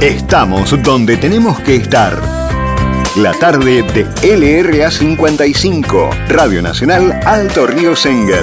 Estamos donde tenemos que estar. La tarde de LRA 55, Radio Nacional Alto Río Senguer.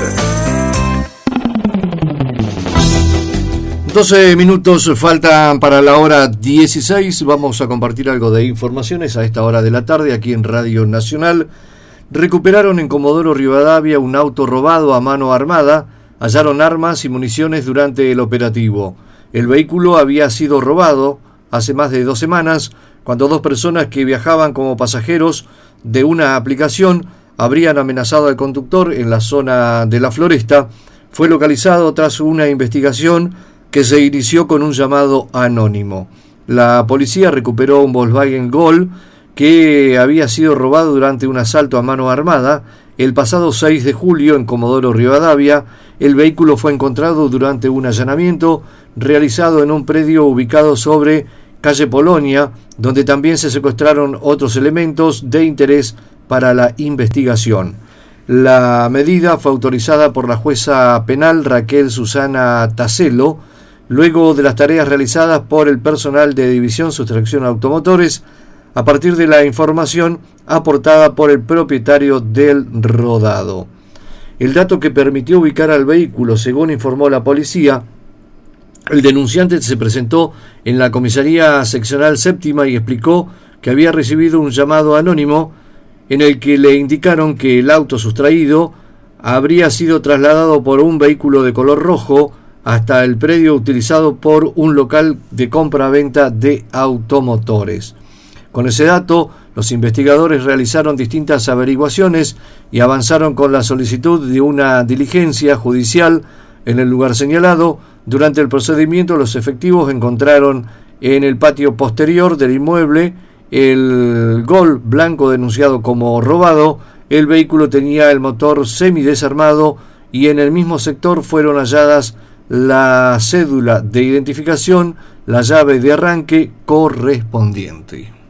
12 minutos faltan para la hora 16. Vamos a compartir algo de informaciones a esta hora de la tarde aquí en Radio Nacional. Recuperaron en Comodoro Rivadavia un auto robado a mano armada. Hallaron armas y municiones durante el operativo. El vehículo había sido robado hace más de 2 semanas, cuando 2 personas que viajaban como pasajeros de una aplicación habrían amenazado al conductor en la zona de La Floresta. Fue localizado tras una investigación que se inició con un llamado anónimo. La policía recuperó un Volkswagen Gol que había sido robado durante un asalto a mano armada el pasado 6 de julio en Comodoro Rivadavia. El vehículo fue encontrado durante un allanamiento realizado en un predio ubicado sobre calle Polonia, donde también se secuestraron otros elementos de interés para la investigación. La medida fue autorizada por la jueza penal Raquel Susana Tacelo, luego de las tareas realizadas por el personal de División Sustracción Automotores, a partir de la información aportada por el propietario del rodado. El dato que permitió ubicar al vehículo, según informó la policía, el denunciante se presentó en la comisaría seccional séptima y explicó que había recibido un llamado anónimo en el que le indicaron que el auto sustraído habría sido trasladado por un vehículo de color rojo hasta el predio utilizado por un local de compra-venta de automotores. Con ese dato, los investigadores realizaron distintas averiguaciones y avanzaron con la solicitud de una diligencia judicial en el lugar señalado. Durante el procedimiento, los efectivos encontraron en el patio posterior del inmueble el Gol blanco denunciado como robado. El vehículo tenía el motor semidesarmado y en el mismo sector fueron halladas la cédula de identificación, la llave de arranque correspondiente.